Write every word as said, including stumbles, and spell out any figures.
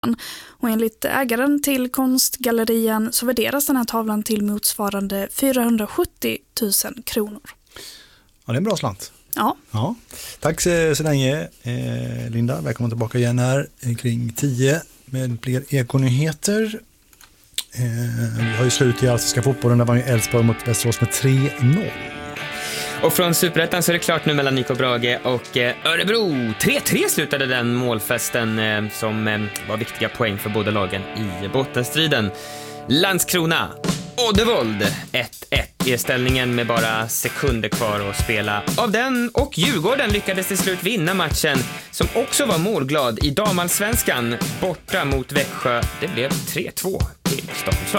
Och enligt ägaren till konstgallerian så värderas den här tavlan till motsvarande fyrahundrasjuttio tusen kronor. Ja, det är en bra slant. Ja. ja. Tack så, så länge, eh, Linda. Välkommen tillbaka igen här kring tio med fler ekonyheter. Eh, vi har ju slut i allsvenska fotbollen. Där var ju Elfsborg mot Västerås med tre noll. Och från Superettan så är det klart nu mellan Nico Brage och eh, Örebro. tre tre slutade den målfesten eh, som eh, var viktiga poäng för båda lagen i bottenstriden. Landskrona, Oddevold ett ett i ställningen med bara sekunder kvar att spela av den, och Djurgården lyckades till slut vinna matchen som också var målglad i damallsvenskan borta mot Växjö. Det blev tre två till Stockholmslag.